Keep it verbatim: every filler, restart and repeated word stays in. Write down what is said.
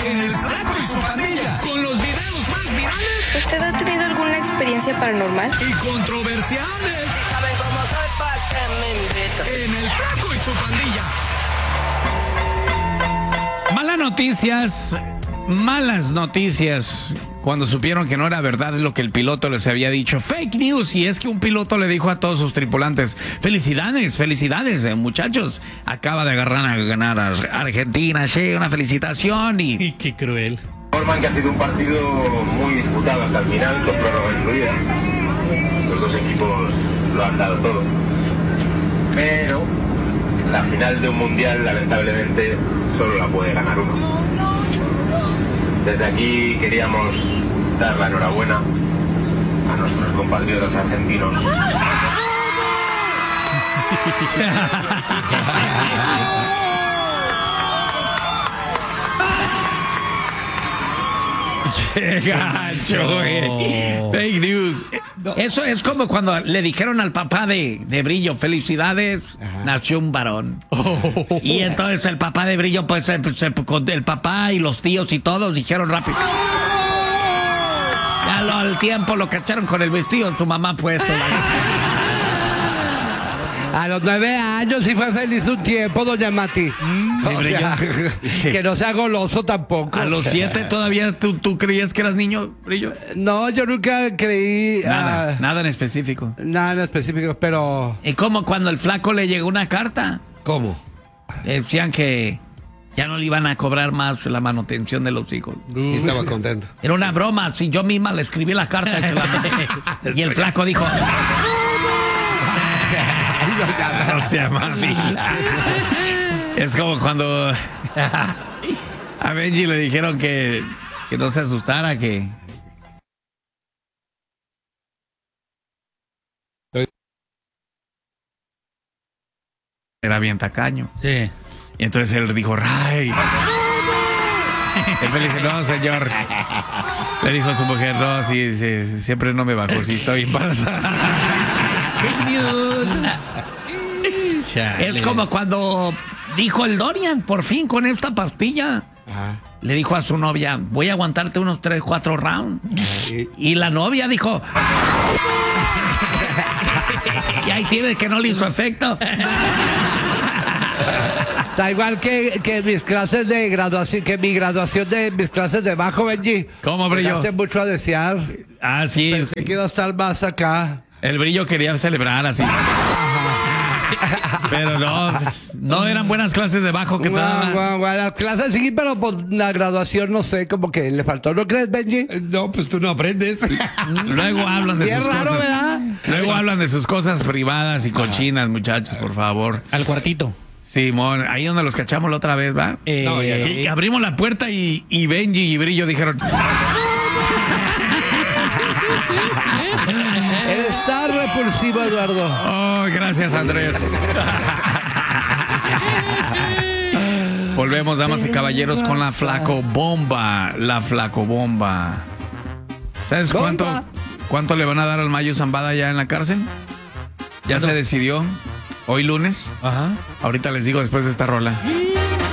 en El Flaco y su Pandilla, con los videos más virales. ¿Usted ha tenido alguna experiencia paranormal? Y controversiales. ¿Saben cómo soy pa' que me invitan? En El Flaco y su Pandilla. Malas noticias, malas noticias. Cuando supieron que no era verdad lo que el piloto les había dicho. Fake news. Y es que un piloto le dijo a todos sus tripulantes: felicidades, felicidades, eh, muchachos. Acaba de agarrar a ganar a Argentina. Sí, una felicitación. Y, y qué cruel. Forman que ha sido un partido muy disputado hasta el final, con prórroga incluida. Los dos equipos lo han dado todo. Pero la final de un mundial, lamentablemente, solo la puede ganar uno. Desde aquí queríamos dar la enhorabuena a nuestros compatriotas argentinos. ¡Qué gacho, güey! Fake news. Eso es como cuando le dijeron al papá de, de Brillo: felicidades, ajá, nació un varón. Oh. Y entonces el papá de Brillo, pues se, se, con el papá y los tíos y todos dijeron rápido. Ya lo, al tiempo lo cacharon con el vestido de su mamá puesto. A los nueve años sí fue feliz un tiempo, doña Mati. Mm, sí, o sea, que no sea goloso tampoco. A los siete todavía tú, tú creías que eras niño, Brillo. No, yo nunca creí. Nada, uh, nada en específico. Nada en específico, pero. ¿Y cómo cuando el flaco le llegó una carta? ¿Cómo? Le decían que ya no le iban a cobrar más la manutención de los hijos. Y estaba contento. Era una broma, si yo misma le escribí la carta. Y el flaco dijo: no sea mami. Es como cuando a Benji le dijeron que, que no se asustara, que era bien tacaño. Sí. Y entonces él dijo: ¡Ray! Él le dijo: no, señor. Le dijo a su mujer: no, sí, sí, siempre no me bajo, si estoy embarazada. Fake news. Es como cuando dijo el Dorian: por fin con esta pastilla. Ajá. Le dijo a su novia: voy a aguantarte unos tres, cuatro rounds. Y, y la novia dijo: y ahí tiene que no le hizo efecto. Da igual que, que mis clases de graduación, que mi graduación de mis clases de bajo, Benji. ¿Cómo, Brillo? Me mucho a desear. Ah, sí. Pensé que iba a estar más acá. El Brillo quería celebrar así. Pero no, no eran buenas clases de bajo que tal. Bueno, bueno, las clases sí, pero por la graduación no sé, como que le faltó. ¿No crees, Benji? No, pues tú no aprendes. Luego hablan de Bien sus raro, cosas. ¿verdad? Luego hablan de sus cosas privadas y cochinas, muchachos, por favor. Al cuartito. Simón, ahí donde los cachamos la otra vez, ¿va? Eh, no, ya no. Y abrimos la puerta y, y Benji y Brillo dijeron: Eres tan repulsivo, Eduardo. oh, gracias, Andrés. Volvemos, damas y caballeros, con la Flaco Bomba. La Flaco Bomba. ¿Sabes cuánto, cuánto le van a dar al Mayo Zambada ya en la cárcel? Ya se decidió. Hoy lunes. Ajá. Ahorita les digo después de esta rola.